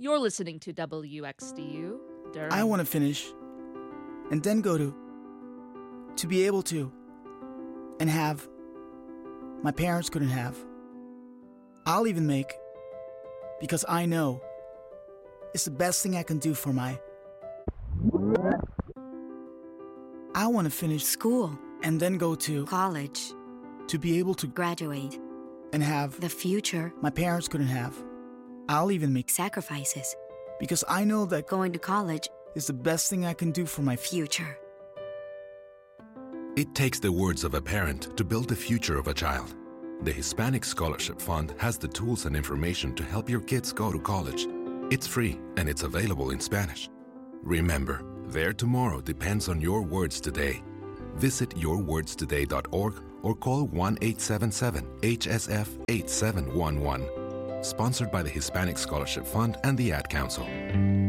You're listening to WXDU Durham. I want to finish and then go to be able to and have my parents couldn't have. I'll even make, because I know it's the best thing I can do for my... I want to finish school and then go to college to be able to graduate and have the future my parents couldn't have. I'll even make sacrifices because I know that going to college is the best thing I can do for my future. It takes the words of a parent to build the future of a child. The Hispanic Scholarship Fund has the tools and information to help your kids go to college. It's free and it's available in Spanish. Remember, their tomorrow depends on your words today. Visit yourwordstoday.org or call 1-877-HSF-8711. Sponsored by the Hispanic Scholarship Fund and the Ad Council.